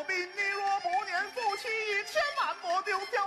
兵，你若不念夫妻，千万莫丢下